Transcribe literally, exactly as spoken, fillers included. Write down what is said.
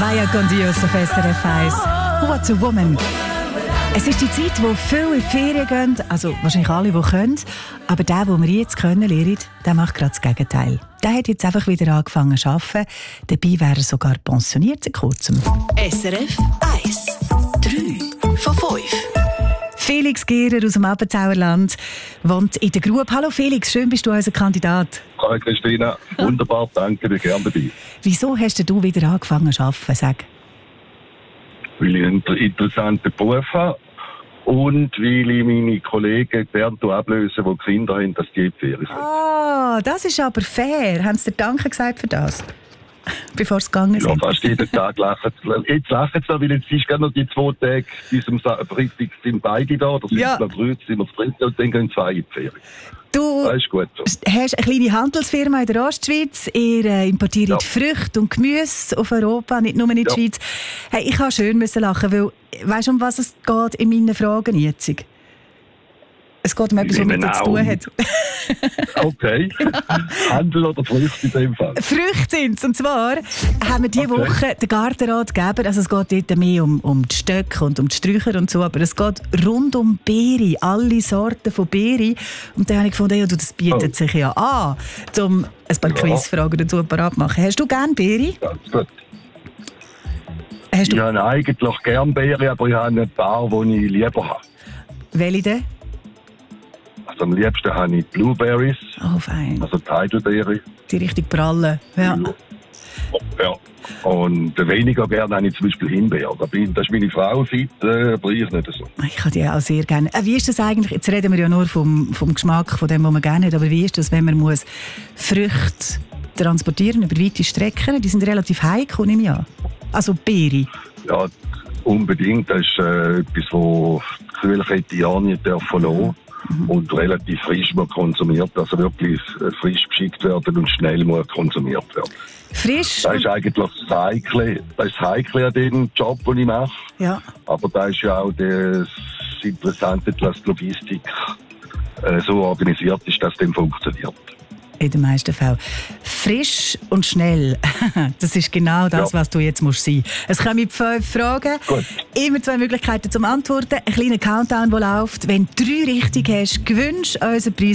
Maya con Dios auf S R F eins. What's a Woman? Es ist die Zeit, wo viele in die Ferien gehen, also wahrscheinlich alle, die können. Aber der, den wir jetzt können lernen, der macht gerade das Gegenteil. Der hat jetzt einfach wieder angefangen zu arbeiten. Dabei wäre er sogar pensioniert seit kurzem. S R F eins. drei von fünf. Felix Gehrer aus dem Appenzauerland wohnt in der Grube. Hallo Felix, schön bist du unser Kandidat. Hallo Christina, wunderbar, danke, bin gerne dabei. Wieso hast du wieder angefangen zu arbeiten? Sag. Weil ich einen interessanten Beruf habe und weil ich meine Kollegen gelernt ablösen, die Kinder haben, dass die in die Ferien sind. Ah, das ist aber fair. Haben sie dir Danke gesagt für das? Bevor es gegangen Ja, sind? fast jeden Tag lachen sie. Jetzt lachen sie, weil jetzt ist gerade noch die zwei Tage bis zum Freitag sind beide da, oder sind Ja. es noch drei, sind wir das dritte und dann gehen zwei in die Ferien. Du Das ist gut so. hast eine kleine Handelsfirma in der Ostschweiz. Ihr äh, importiert Ja. Früchte und Gemüse auf Europa, nicht nur in die Ja. Schweiz. Hey, ich musste schön müssen lachen, weil weißt du, um was es geht in meinen Fragen jetzt? Es geht um etwas, was mit dir zu tun hat. Okay. Handel oder Früchte in dem Fall? Früchte sind es. Und zwar haben wir diese Okay. Woche den Gartenrat gegeben. Also es geht dort mehr um, um die Stöcke und um die Sträucher und so. Aber es geht rund um Beere, alle Sorten von Beere. Und dann habe ich gefunden, ja, du, das bietet Oh. sich ja an, um ein paar Ja. Quizfragen dazu parat zu machen. Hast du gerne Beere? Ganz gut. Hast du Ich habe eigentlich gerne Beeren, aber ich habe ein paar, die ich lieber habe. welche denn? Also am liebsten habe ich Blueberries, Oh, fein. also die Heidelbeere. Die richtig prallen. Ja. Ja. Und weniger gerne habe ich zum Beispiel Himbeer. Da bin, das ist meine Frau fit, äh, aber ich nicht so. Ich habe die auch sehr gerne. Äh, wie ist das eigentlich? Jetzt reden wir ja nur vom, vom Geschmack, von dem, was man gerne hat. Aber wie ist das, wenn man muss Früchte transportieren über weite Strecken? Die sind relativ heikel, nehme ich an. Also Beere. Ja, unbedingt. Das ist äh, etwas, wo die Kühlkette ja nicht verlassen darf. Mhm. Und relativ frisch muss konsumiert, also wirklich äh, frisch beschickt werden und schnell muss konsumiert werden. Frisch. Das ist eigentlich das Heikle, das ist das Heikle an dem Job, den ich mache. Ja. Aber da ist ja auch das Interessante, dass die Logistik äh, so organisiert ist, dass das funktioniert. In den meisten Fällen. Frisch und schnell. Das ist genau das, Ja. was du jetzt musst sein. Es kommen fünf Fragen. Gut. Immer zwei Möglichkeiten zum Antworten. Ein kleiner Countdown, der läuft. Wenn du drei richtig hast, gewünscht unseren Preis